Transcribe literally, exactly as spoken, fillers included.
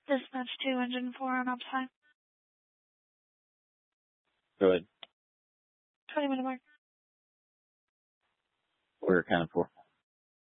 Dispatch two, engine four on uptime. Go ahead. twenty minute mark. We're accounted for.